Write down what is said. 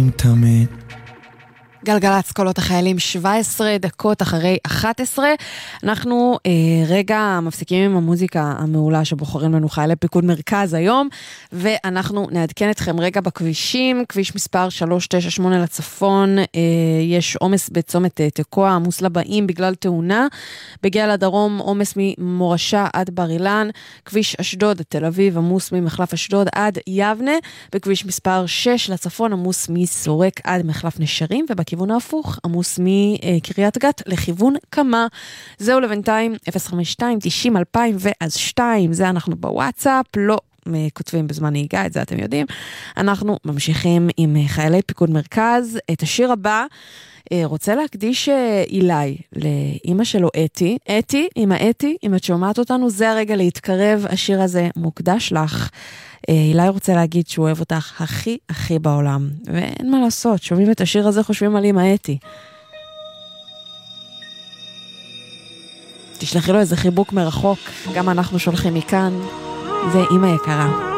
חיים תמיד. גלגלצ קולות החיילים, 17 דקות אחרי 11. אנחנו רגע מפסיקים עם המוזיקה המעולה שבוחרים לנו חיילי פיקוד מרכז היום, ואנחנו נעדכן אתכם רגע בכבישים. כביש מספר 398 לצפון, יש עומס בצומת תקוע, עמוס לבאים בגלל תאונה. בגיע לדרום, עומס ממורשה עד בר אילן. כביש אשדוד, תל אביב, עמוס ממחלף אשדוד עד יבנה. בכביש מספר 6 לצפון, עמוס מסורק עד מחלף נשרים, ובכיוון ההפוך, עמוס מקריית גת לכיוון קמה. זהו לבינתיים, 052-90-2002, זה אנחנו בוואטסאפ, לא כותבים בזמן נהיגה, את זה אתם יודעים. אנחנו ממשיכים עם חיילי פיקוד מרכז. את השיר הבא רוצה להקדיש אילי לאמא שלו אתי. אתי, אמא אתי, אם את שומעת אותנו, זה הרגע להתקרב, השיר הזה מוקדש לך. אילי רוצה להגיד שהוא אוהב אותך הכי הכי בעולם, ואין מה לעשות, שומעים את השיר הזה, חושבים על אמא אתי. תשלחי לו איזה חיבוק מרחוק, גם אנחנו שולחים מכאן, זה אמא יקרה.